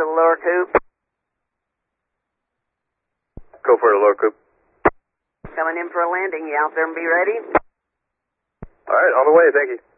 for the lower coupe. Go for the lower coupe. Coming in for a landing. You out there and be ready? All right, on the way, thank you.